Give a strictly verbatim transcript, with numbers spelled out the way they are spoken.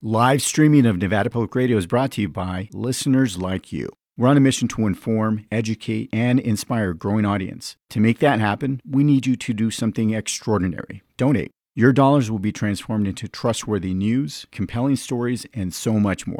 Live streaming of Nevada Public Radio is brought to you by listeners like you. We're on a mission to inform, educate, and inspire a growing audience. To make that happen, we need you to do something extraordinary. Donate. Your dollars will be transformed into trustworthy news, compelling stories, and so much more.